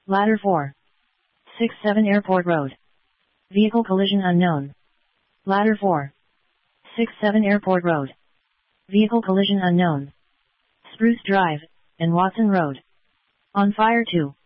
Ladder 4. 67 Airport Road. Vehicle collision unknown. Ladder 4. 67 Airport Road. Vehicle collision unknown. Spruce Drive, and Watson Road. On fire 2.